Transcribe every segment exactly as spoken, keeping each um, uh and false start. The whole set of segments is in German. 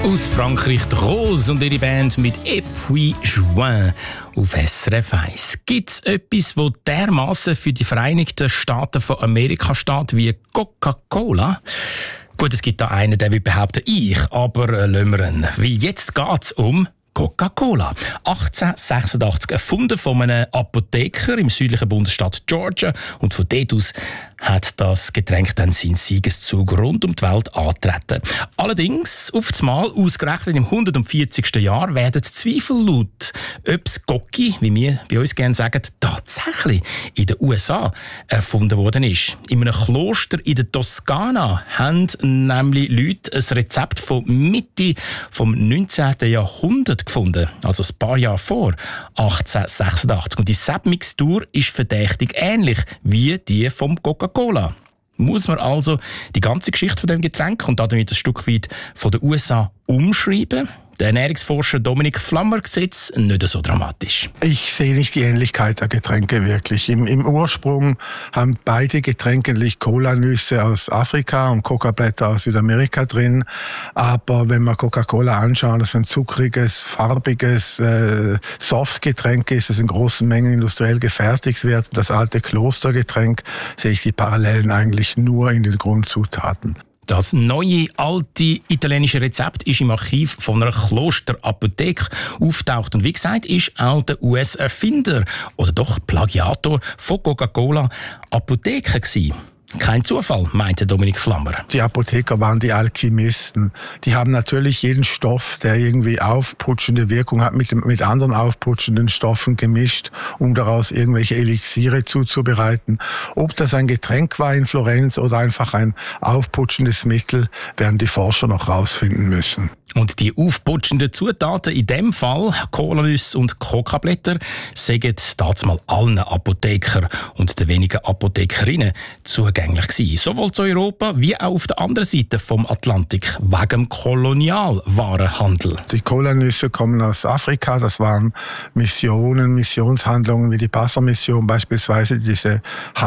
Aus Frankreich die Rose und ihre Band mit «Et puis juin» auf S R F eins. Gibt es etwas, das dermassen für die Vereinigten Staaten von Amerika steht wie Coca-Cola? Gut, es gibt da einen, der will behaupten, ich, aber äh, lassen wir ihn. Weil jetzt geht es um Coca-Cola. achtzehnhundertsechsundachtzig erfunden von einem Apotheker im südlichen Bundesstaat Georgia. Und von dort aus hat das Getränk dann seinen Siegeszug rund um die Welt angetreten. Allerdings, auf das Mal, ausgerechnet im hundertvierzigsten Jahr, werden Zweifel laut, ob das Gocki, wie wir bei uns gerne sagen, tatsächlich in den U S A erfunden worden ist. In einem Kloster in der Toskana haben nämlich Leute ein Rezept von Mitte vom neunzehnten Jahrhundert gefunden, also ein paar Jahre vor achtzehnhundertsechsundachtzig. Und die Sepp-Mixtur ist verdächtig ähnlich wie die vom Coca-Cola. Muss man also die ganze Geschichte von dem Getränk und damit ein Stück weit von den U S A umschreiben? Der Ernährungsforscher Dominik Flammer sieht es nicht so dramatisch. Ich sehe nicht die Ähnlichkeit der Getränke wirklich. Im, im Ursprung haben beide Getränke natürlich Cola-Nüsse aus Afrika und Coca-Blätter aus Südamerika drin. Aber wenn man Coca-Cola anschaut, das ist ein zuckriges, farbiges äh, Softgetränk ist, das in großen Mengen industriell gefertigt wird. Das alte Klostergetränk, sehe ich die Parallelen eigentlich nur in den Grundzutaten. Das neue, alte italienische Rezept ist im Archiv von einer Klosterapotheke auftaucht. Und wie gesagt, ist auch der U S-Erfinder oder doch Plagiator von Coca-Cola Apotheker gewesen. Kein Zufall, meinte Dominik Flammer. Die Apotheker waren die Alchemisten. Die haben natürlich jeden Stoff, der irgendwie aufputschende Wirkung hat, mit, mit anderen aufputschenden Stoffen gemischt, um daraus irgendwelche Elixiere zuzubereiten. Ob das ein Getränk war in Florenz oder einfach ein aufputschendes Mittel, werden die Forscher noch rausfinden müssen. Und die aufputschenden Zutaten, in dem Fall Cola-Nüsse und Coca-Blätter, sagen damals allen Apotheker und den wenigen Apothekerinnen zugänglich gewesen. Sowohl zu Europa wie auch auf der anderen Seite vom Atlantik, wegen dem Kolonialwarenhandel. Die Cola-Nüsse kommen aus Afrika, das waren Missionen, Missionshandlungen wie die Passer-Mission beispielsweise, die diese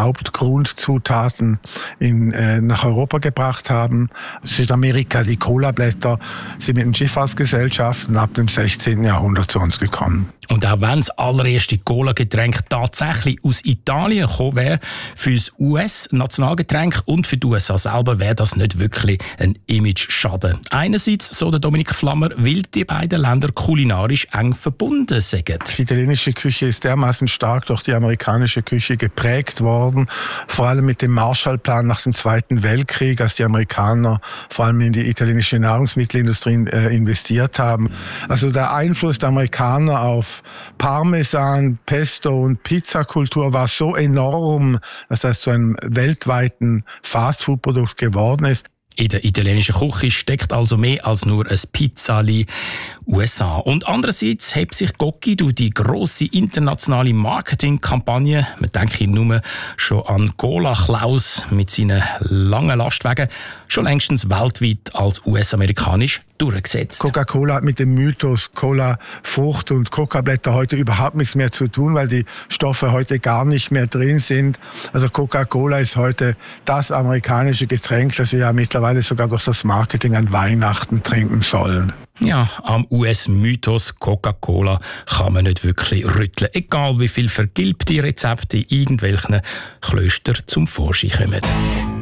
Hauptgrundzutaten in, äh, nach Europa gebracht haben. Südamerika, die Cola-Blätter, sind mit den Schifffahrtsgesellschaften ab dem sechzehnten Jahrhundert zu uns gekommen. Und auch wenn das allererste Cola-Getränk tatsächlich aus Italien gekommen wäre, für das U S-Nationalgetränk und für die U S A selber wäre das nicht wirklich ein Image-Schaden. Einerseits, so der Dominik Flammer, weil die beiden Länder kulinarisch eng verbunden sind. Die italienische Küche ist dermaßen stark durch die amerikanische Küche geprägt worden, vor allem mit dem Marshallplan nach dem Zweiten Weltkrieg, als die Amerikaner vor allem in die italienische Nahrungsmittelindustrie äh, investiert haben. Also der Einfluss der Amerikaner auf Parmesan, Pesto und Pizzakultur war so enorm, dass das zu einem weltweiten Fastfood-Produkt geworden ist. In der italienischen Küche steckt also mehr als nur ein Pizzali U S A. Und andererseits hebt sich Gocki durch die grosse internationale Marketingkampagne, man denke nur schon an Cola Klaus mit seinen langen Lastwagen, schon längstens weltweit als U S-amerikanisch durchgesetzt. Coca-Cola hat mit dem Mythos Cola-Frucht und Coca-Blätter heute überhaupt nichts mehr zu tun, weil die Stoffe heute gar nicht mehr drin sind. Also Coca-Cola ist heute das amerikanische Getränk, das wir ja mittlerweile sogar durch das Marketing an Weihnachten trinken sollen. Ja, am U S-Mythos Coca-Cola kann man nicht wirklich rütteln, egal wie viel vergilbte Rezepte in irgendwelchen Klöstern zum Vorschein kommen.